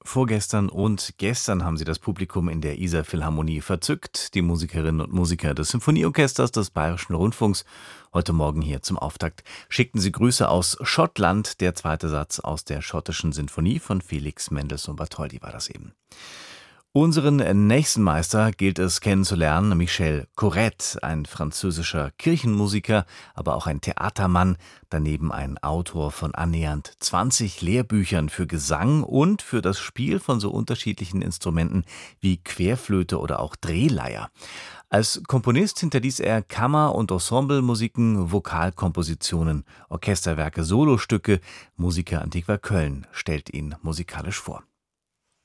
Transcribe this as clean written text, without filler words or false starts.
Vorgestern und gestern haben sie das Publikum in der Isar Philharmonie verzückt, die Musikerinnen und Musiker des Symphonieorchesters des Bayerischen Rundfunks. Heute Morgen hier zum Auftakt schickten sie Grüße aus Schottland. Der zweite Satz aus der schottischen Sinfonie von Felix Mendelssohn Bartholdy war das eben. Unseren nächsten Meister gilt es kennenzulernen, Michel Corrette, ein französischer Kirchenmusiker, aber auch ein Theatermann, daneben ein Autor von annähernd 20 Lehrbüchern für Gesang und für das Spiel von so unterschiedlichen Instrumenten wie Querflöte oder auch Drehleier. Als Komponist hinterließ er Kammer- und Ensemblemusiken, Vokalkompositionen, Orchesterwerke, Solostücke. Musiker Antiqua Köln stellt ihn musikalisch vor.